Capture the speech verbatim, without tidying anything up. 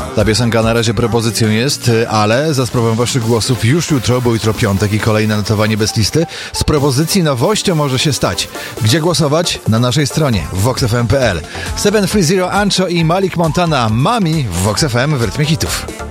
Ta piosenka na razie propozycją jest, ale za sprawą waszych głosów już jutro, bo jutro piątek i kolejne notowanie bez listy, z propozycji nowością może się stać. Gdzie głosować? Na naszej stronie vox f m kropka p l. siedem trzy zero Ancho i Malik Montana Mami w Vox F M w rytmie hitów.